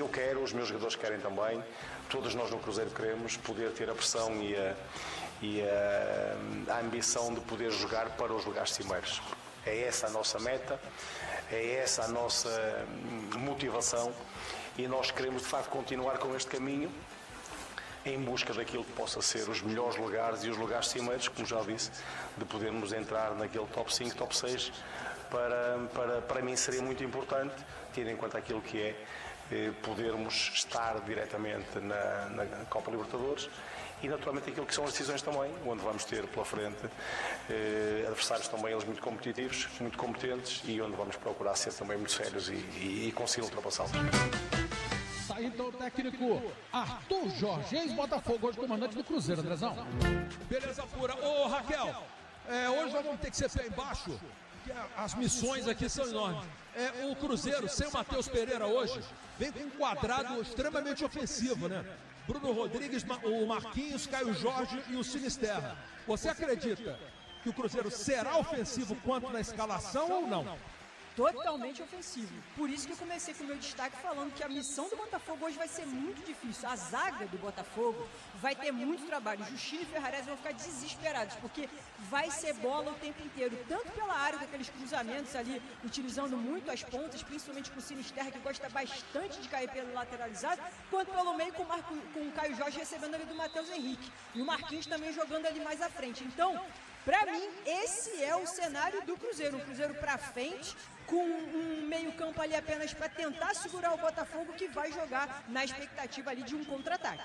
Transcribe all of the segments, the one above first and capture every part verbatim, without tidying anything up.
eu quero, os meus jogadores querem também, todos nós no Cruzeiro queremos poder ter a pressão e a, e a, a ambição de poder jogar para os lugares cimeiros. É essa a nossa meta, é essa a nossa motivação e nós queremos de facto continuar com este caminho em busca daquilo que possa ser os melhores lugares e os lugares cimeiros, como já disse, de podermos entrar naquele top cinco, top seis, para, para, para mim seria muito importante, tendo em conta aquilo que é eh, podermos estar diretamente na, na Copa Libertadores e naturalmente aquilo que são as decisões também, onde vamos ter pela frente eh, adversários também eles muito competitivos, muito competentes e onde vamos procurar ser também muito sérios e, e, e conseguir ultrapassá-los. Tá então o técnico Arthur Jorge, ex-Botafogo, hoje comandante do Cruzeiro, Andrezão. Beleza pura. Ô Raquel, é, hoje nós vamos ter que ser pé embaixo, porque as missões aqui são enormes. É, o Cruzeiro, sem o Matheus Pereira hoje, vem com um quadrado extremamente ofensivo, né? Bruno Rodrigues, o Marquinhos, Caio Jorge e o Sinisterra. Você acredita que o Cruzeiro será ofensivo quanto na escalação ou não? Totalmente ofensivo. Por isso que eu comecei com o meu destaque falando que a missão do Botafogo hoje vai ser muito difícil. A zaga do Botafogo vai ter muito trabalho. Justino e Ferrarese vão ficar desesperados, porque vai ser bola o tempo inteiro, tanto pela área daqueles cruzamentos ali, utilizando muito as pontas, principalmente com o Sinisterra, que gosta bastante de cair pelo lateralizado, quanto pelo meio com o, Marco, com o Caio Jorge recebendo ali do Matheus Henrique. E o Marquinhos também jogando ali mais à frente. Então, pra mim, esse é o cenário do Cruzeiro. Um Cruzeiro pra frente, com um meio campo ali apenas para tentar segurar o Botafogo, que vai jogar na expectativa ali de um contra-ataque.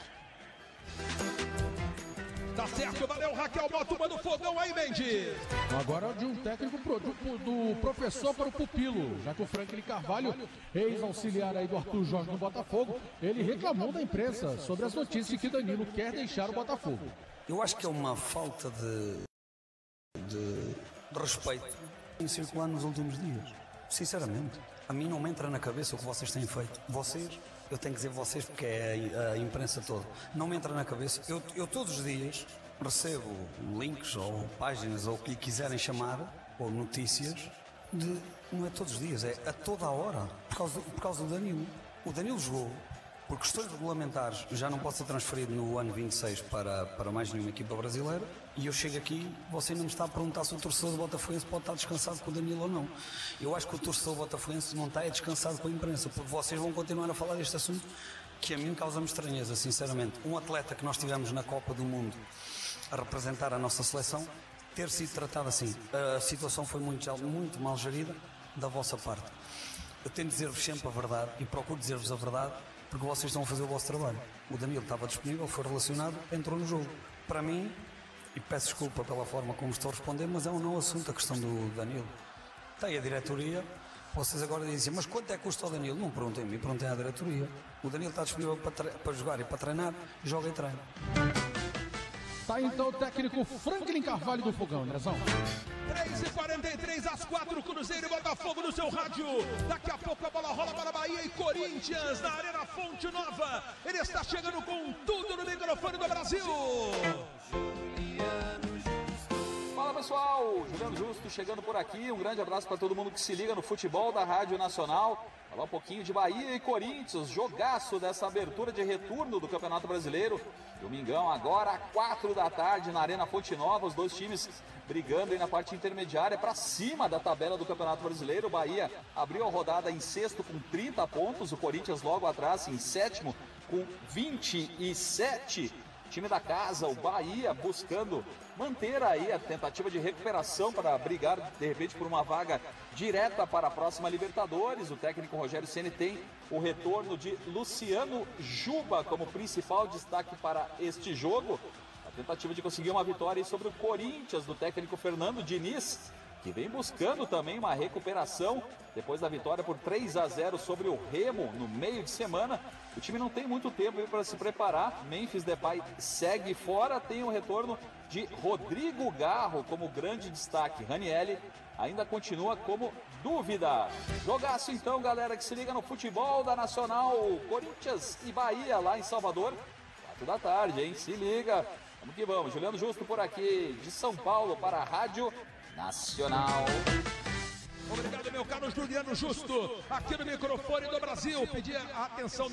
Tá certo, valeu Raquel, bota uma do fogão aí, Mendes. Agora de um técnico pro, do, do professor para o pupilo, já que o Franklin Carvalho, ex-auxiliar aí do Arthur Jorge no Botafogo, ele reclamou da imprensa sobre as notícias de que Danilo quer deixar o Botafogo. Eu acho que é uma falta de, de, de respeito em circular nos últimos dias. Sinceramente, a mim não me entra na cabeça o que vocês têm feito. Vocês, eu tenho que dizer vocês porque é a, a imprensa toda, não me entra na cabeça. Eu, eu todos os dias recebo links ou páginas ou o que lhe quiserem chamar, ou notícias, de, não é todos os dias, é a toda a hora, por causa, por causa do Danilo. O Danilo jogou, por questões regulamentares, já não pode ser transferido no ano vinte e seis para, para mais nenhuma equipa brasileira, e eu chego aqui, você não me está a perguntar se o torcedor do Botafoguense pode estar descansado com o Danilo ou não. Eu acho que o torcedor do Botafoguense não está é descansado com a imprensa, porque vocês vão continuar a falar deste assunto, que a mim causa-me estranheza, sinceramente. Um atleta que nós tivemos na Copa do Mundo a representar a nossa seleção, ter sido tratado assim, a situação foi muito, muito mal gerida da vossa parte. Eu tento dizer-vos sempre a verdade, e procuro dizer-vos a verdade, porque vocês estão a fazer o vosso trabalho. O Danilo estava disponível, foi relacionado, entrou no jogo. Para mim, e peço desculpa pela forma como estou a responder, mas é um não assunto a questão do Danilo. Tem a diretoria, vocês agora dizem, mas quanto é que custa o Danilo? Não perguntem a mim, perguntem à diretoria. O Danilo está disponível para, para jogar e para treinar, joga e treina. Tá então o técnico Franklin Carvalho do Fogão, Andrezão. três e quarenta e três às quatro, Cruzeiro e Botafogo no seu rádio. Daqui a pouco a bola rola para Bahia e Corinthians na Arena Fonte Nova. Ele está chegando com tudo no microfone do Brasil. Fala pessoal, Juliano Justo chegando por aqui. Um grande abraço para todo mundo que se liga no futebol da Rádio Nacional. Falar um pouquinho de Bahia e Corinthians, jogaço dessa abertura de retorno do Campeonato Brasileiro. Domingão agora, quatro da tarde, na Arena Fonte Nova, os dois times brigando aí na parte intermediária para cima da tabela do Campeonato Brasileiro. O Bahia abriu a rodada em sexto com trinta pontos, o Corinthians logo atrás em sétimo com vinte e sete. Time da casa, o Bahia, buscando manter aí a tentativa de recuperação para brigar, de repente, por uma vaga direta para a próxima Libertadores. O técnico Rogério Ceni tem o retorno de Luciano Juba como principal destaque para este jogo. A tentativa de conseguir uma vitória sobre o Corinthians, do técnico Fernando Diniz, que vem buscando também uma recuperação depois da vitória por três a zero sobre o Remo no meio de semana. O time não tem muito tempo para se preparar. Memphis Depay segue fora, tem o retorno de Rodrigo Garro como grande destaque. Ranieri ainda continua como dúvida. Jogaço então, galera, que se liga no futebol da Nacional. Corinthians e Bahia lá em Salvador, quatro da tarde, hein? Se liga. Vamos que vamos. Juliano Justo por aqui de São Paulo para a Rádio Nacional. Obrigado, meu caro Juliano Justo, aqui no microfone do Brasil. Pedir a atenção